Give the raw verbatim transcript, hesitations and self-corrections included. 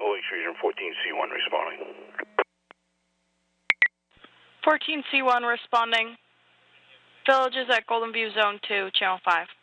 O H Region fourteen C one responding. fourteen C one responding. Villages at Golden View Zone two, Channel five.